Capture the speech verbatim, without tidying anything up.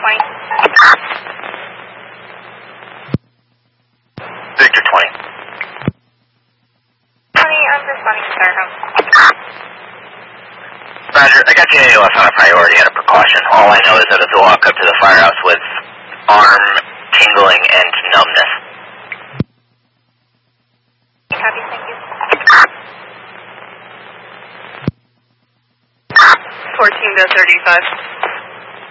twenty. Victor twenty. twenty, I'm responding to firehouse. Roger, I got the A O S on a priority and a precaution. All I know is that it's a walk up to the firehouse with arm tingling and numbness. Copy, thank you. fourteen to thirty-five.